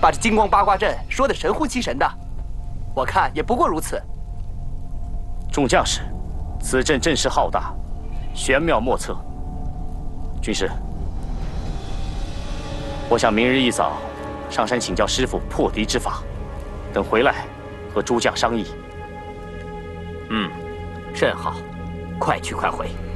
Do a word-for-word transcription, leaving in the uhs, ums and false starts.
把这金光八卦阵说得神乎其神的，我看也不过如此。 众将士，此阵阵势浩大，玄妙莫测。军师，我想明日一早上山请教师傅破敌之法，等回来和诸将商议。 嗯，甚好，快去快回。